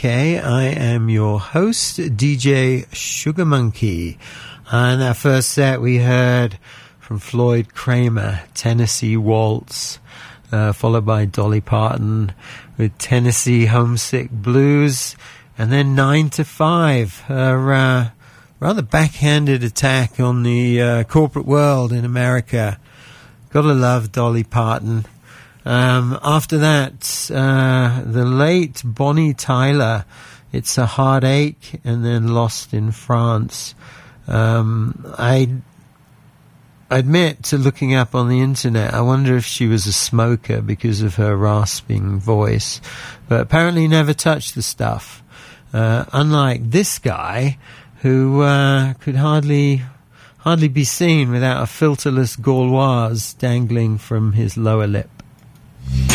I am your host, DJ Sugar Monkey. And that first set we heard from Floyd Kramer, Tennessee Waltz, followed by Dolly Parton with Tennessee Homesick Blues, and then 9 to 5, her rather backhanded attack on the corporate world in America. Gotta love Dolly Parton. After that, the late Bonnie Tyler, It's a Heartache, and then Lost in France. I admit to looking up on the internet, I wonder if she was a smoker because of her rasping voice, but apparently never touched the stuff. Unlike this guy, who could hardly be seen without a filterless Gauloise dangling from his lower lip.